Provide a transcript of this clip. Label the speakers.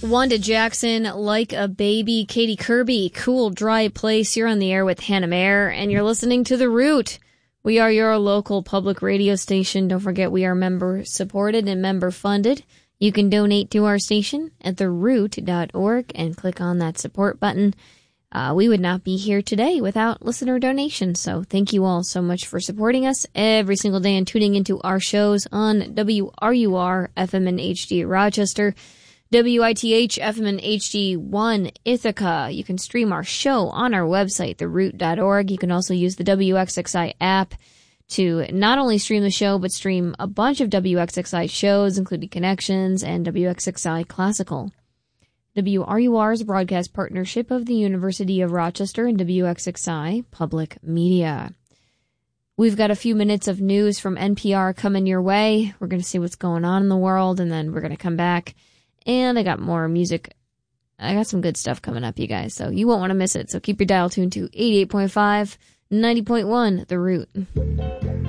Speaker 1: Wanda Jackson, Like a Baby. Katie Kirby, Cool Dry Place. You're on the air with Hannah Mayer, and you're listening to The Root. We are your local public radio station. Don't forget we are member-supported and member-funded. You can donate to our station at theroot.org and click on that support button. We would not be here today without listener donations, so thank you all so much for supporting us every single day and tuning into our shows on WRUR FM and HD Rochester, WITH FM and HD1 Ithaca. You can stream our show on our website, theroot.org. You can also use the WXXI app to not only stream the show, but stream a bunch of WXXI shows, including Connections and WXXI Classical. WRUR is a broadcast partnership of the University of Rochester and WXXI Public Media. We've got a few minutes of news from NPR coming your way. We're going to see what's going on in the world, and then we're going to come back. And I got more music. I got some good stuff coming up, you guys, so you won't want to miss it. So keep your dial tuned to 88.5, 90.1, The Root.